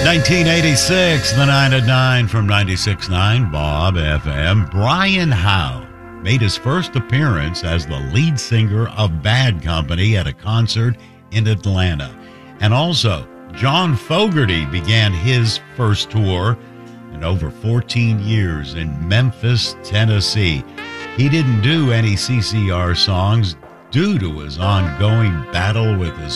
1986, the 9 at 9 from 96.9 Bob FM. Brian Howe made his first appearance as the lead singer of Bad Company at a concert in Atlanta. And also, John Fogerty began his first tour in over 14 years in Memphis, Tennessee. He didn't do any CCR songs due to his ongoing battle with his